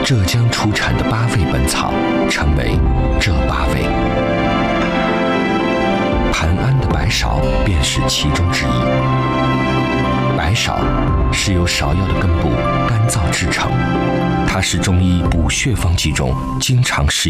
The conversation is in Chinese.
浙江出产的8味本草称为浙8味，盘安的白芍便是其中之一。白芍是由芍药的根部干燥制成，它是中医补血方剂中经常使